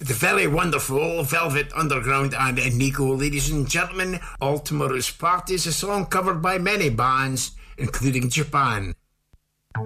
The very wonderful Velvet Underground and Nico, ladies and gentlemen. All Tomorrow's Party is a song covered by many bands, including Japan.